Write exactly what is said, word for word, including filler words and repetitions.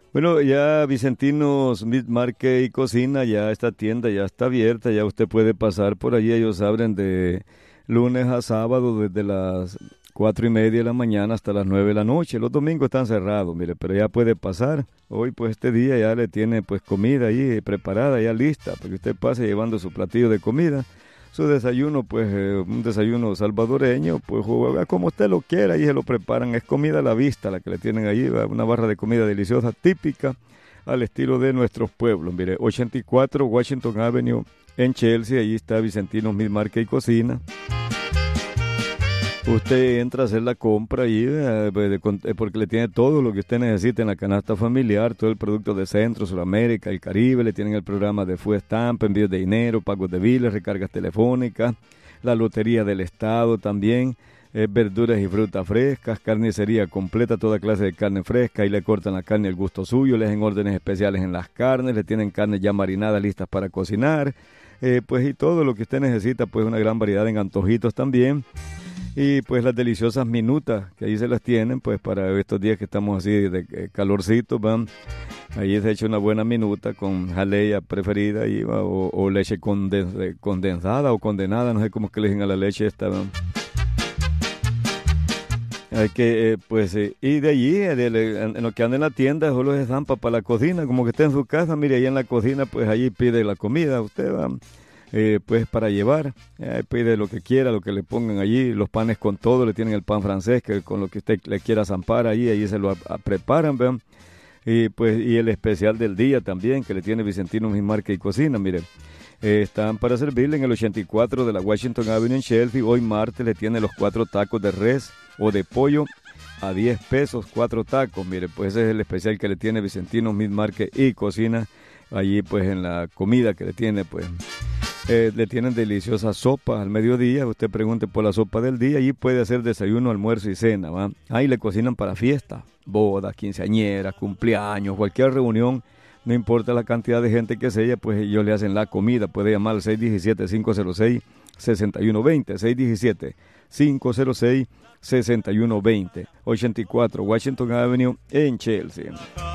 Bueno, ya Vicentinos Meat Market y Cocina, ya esta tienda ya está abierta, ya usted puede pasar por allí, ellos abren de lunes a sábado desde las cuatro y media de la mañana hasta las nueve de la noche. Los domingos están cerrados, mire, pero ya puede pasar. Hoy pues este día ya le tiene pues comida ahí preparada, ya lista, para que usted pase llevando su platillo de comida. Su desayuno, pues eh, un desayuno salvadoreño, pues o, como usted lo quiera, ahí se lo preparan. Es comida a la vista la que le tienen ahí, ¿va? Una barra de comida deliciosa, típica, al estilo de nuestros pueblos. Mire, ochenta y cuatro Washington Avenue en Chelsea, ahí está Vicentino Meat Market y Cocina. Usted entra a hacer la compra ahí, eh, pues, de con- eh, porque le tiene todo lo que usted necesita en la canasta familiar, todo el producto de Centro, Sudamérica, el Caribe, le tienen el programa de Food Stamp, envíos de dinero, pagos de biles, recargas telefónicas, la lotería del estado también, eh, verduras y frutas frescas, carnicería completa, toda clase de carne fresca, y le cortan la carne al gusto suyo, le hacen órdenes especiales en las carnes, le tienen carnes ya marinadas listas para cocinar, eh, pues y todo lo que usted necesita, pues una gran variedad en antojitos también. Y pues las deliciosas minutas, que ahí se las tienen, pues para estos días que estamos así de eh, calorcito, van. Ahí se echa una buena minuta con jalea preferida y, va, o, o leche conden- eh, condensada o condenada, no sé cómo es que le dicen a la leche esta. Va. Hay que, eh, pues, eh, y de allí, eh, de le- en, en lo que anda en la tienda, solo se zampa para la cocina, como que está en su casa, mire, ahí en la cocina, pues allí pide la comida, usted va, eh, pues para llevar, eh, pide lo que quiera, lo que le pongan allí, los panes con todo, le tienen el pan francés, que con lo que usted le quiera zampar ahí, ahí se lo a- a- preparan, vean, y pues, y el especial del día también, que le tiene Vicentino Mi Marca y Cocina, mire. Eh, están para servirle en el ochenta y cuatro de la Washington Avenue en Shelby. Hoy martes le tiene los cuatro tacos de res o de pollo a diez pesos, cuatro tacos. Mire, pues ese es el especial que le tiene Vicentino Meat Market y Cocina. Allí pues en la comida que le tiene, pues eh, le tienen deliciosa sopa al mediodía. Usted pregunte por la sopa del día. Allí puede hacer desayuno, almuerzo y cena, ¿va? Ahí le cocinan para fiesta, bodas, quinceañeras, cumpleaños, cualquier reunión. No importa la cantidad de gente que sea, pues ellos le hacen la comida. Puede llamar al seis uno siete, cinco cero seis, seis uno dos cero, seis uno siete, cinco cero seis, seis uno dos cero, ochenta y cuatro Washington Avenue en Chelsea.